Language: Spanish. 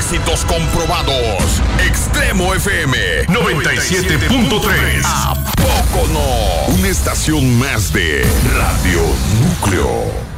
éxitos comprobados. Extremo FM 97.3. ¿A poco no? Una estación más de Radio Núcleo.